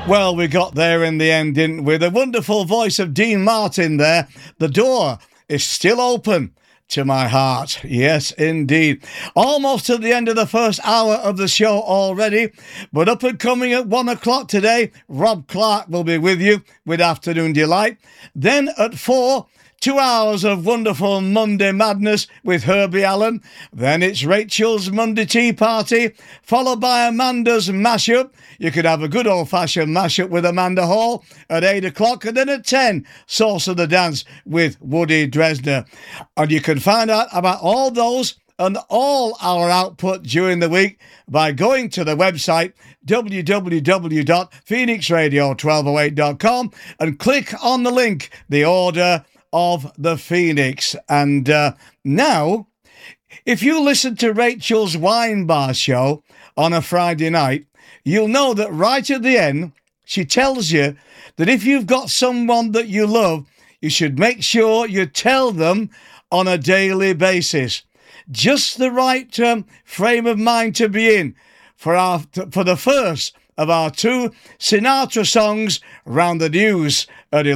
Well, we got there in the end, didn't we? The wonderful voice of Dean Martin there. The door is still open to my heart. Yes, indeed. Almost at the end of the first hour of the show already, but up and coming at 1 o'clock today, Rob Clark will be with you with Afternoon Delight. Then at 4, 2 hours of wonderful Monday madness with Herbie Allen. Then it's Rachel's Monday Tea Party, followed by Amanda's Mashup. You could have a good old-fashioned mashup with Amanda Hall at 8 o'clock. And then at 10, Source of the Dance with Woody Dresner. And you can find out about all those and all our output during the week by going to the website www.phoenixradio1208.com and click on the link, The Order of the Phoenix. And now, if you listen to Rachel's Wine Bar show on a Friday night, you'll know that right at the end, she tells you that if you've got someone that you love, you should make sure you tell them on a daily basis. Just the right frame of mind to be in for the first of our 2 Sinatra songs round the news at